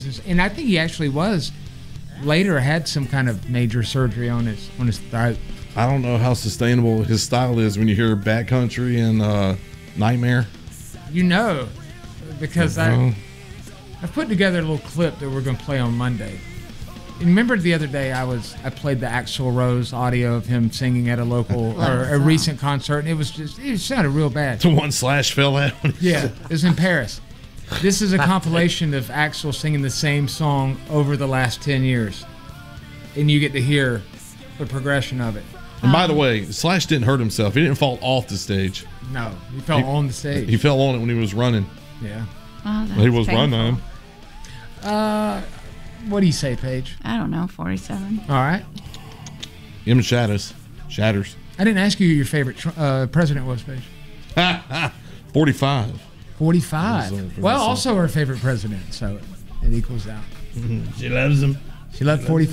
And I think he actually was later had some kind of major surgery on his throat. I don't know how sustainable his style is when you hear Backcountry and Nightmare. Because I've put together a little clip that we're going to play on Monday. And remember the other day I played the Axl Rose audio of him singing at a local or a recent concert, and it sounded real bad. The one Slash fell out. Yeah, it was in Paris. This is a compilation of Axl singing the same song over the last 10 years. And you get to hear the progression of it. And by the way, Slash didn't hurt himself. He didn't fall off the stage. No, he fell on the stage. He fell on it when he was running. Yeah. Oh, he was running. What do you say, Paige? I don't know, 47. All right. Him and Shatters. I didn't ask you who your favorite president was, Paige. 45. 45. Well, also her favorite president, so it equals out. She loves him. She loved 45.